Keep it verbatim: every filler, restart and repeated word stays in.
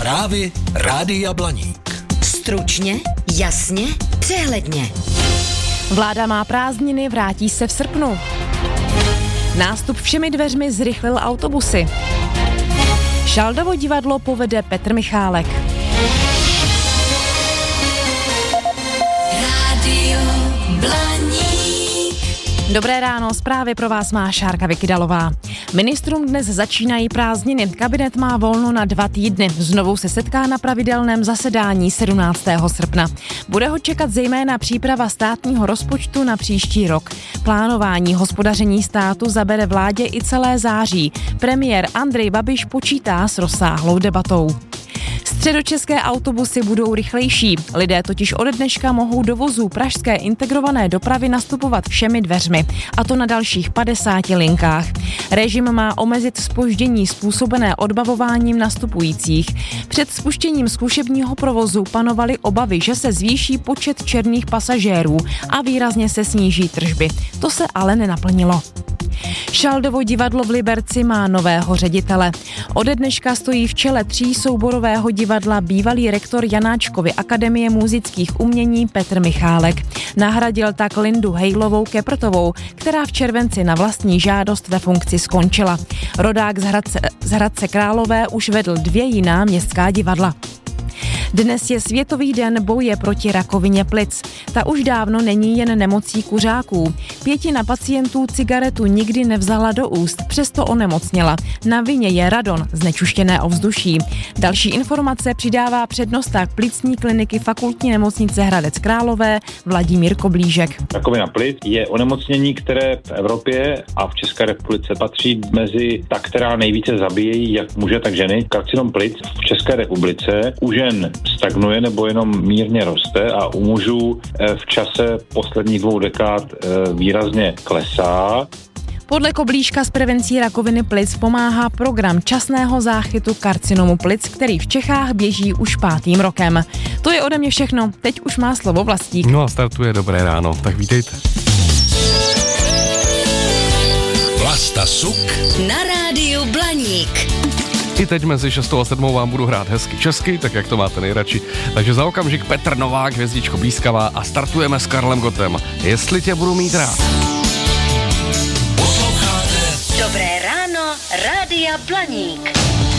Zprávy Rádia Blaník. Stručně, jasně, přehledně. Vláda má prázdniny, vrátí se v srpnu. Nástup všemi dveřmi zrychlil autobusy. Šaldovo divadlo povede Petr Michálek. Rádio Blaník. Dobré ráno, zprávy pro vás má Šárka Vykydalová. Ministrům dnes začínají prázdniny, kabinet má volno na dva týdny, znovu se setká na pravidelném zasedání sedmnáctého srpna. Bude ho čekat zejména příprava státního rozpočtu na příští rok. Plánování hospodaření státu zabere vládě i celé září. Premiér Andrej Babiš počítá s rozsáhlou debatou. Středočeské autobusy budou rychlejší. Lidé totiž ode dneška mohou do vozů pražské integrované dopravy nastupovat všemi dveřmi, a to na dalších padesáti linkách. Režim má omezit zpoždění způsobené odbavováním nastupujících. Před spuštěním zkušebního provozu panovaly obavy, že se zvýší počet černých pasažérů a výrazně se sníží tržby. To se ale nenaplnilo. Šaldovo divadlo v Liberci má nového ředitele. Ode dneška stojí v čele tří souborového divadla bývalý rektor Janáčkovy akademie múzických umění Petr Michálek. Nahradil tak Lindu Hejlovou Keprtovou, která v červenci na vlastní žádost ve funkci skončila. Rodák z Hradce, z Hradce Králové už vedl dvě jiná městská divadla. Dnes je Světový den boje proti rakovině plic. Ta už dávno není jen nemocí kuřáků. Pětina pacientů cigaretu nikdy nevzala do úst, přesto onemocněla. Na vině je radon, znečištěné ovzduší. Další informace přidává přednosták plicní kliniky Fakultní nemocnice Hradec Králové Vladimír Koblížek. Rakovina plic je onemocnění, které v Evropě a v České republice patří mezi ta, která nejvíce zabíjejí jak muže, tak ženy. Karcinom plic v České republice u žen stagnuje nebo jenom mírně roste a u mužů v čase posledních dvou dekád výrazně klesá. Podle Koblížka s prevencí rakoviny plic pomáhá program časného záchytu karcinomu plic, který v Čechách běží už pátým rokem. To je ode mě všechno, teď už má slovo Vlastík. No a startuje Dobré ráno, tak vítejte. Vlasta Suk Na rádiu Blaník. I teď mezi šestou a sedmou vám budu hrát hezky česky, tak jak to máte nejradši. Takže za okamžik Petr Novák, hvězdičko blízkavá a startujeme s Karlem Gottem. Jestli tě budu mít rád. Dobré ráno, Rádia Blaník.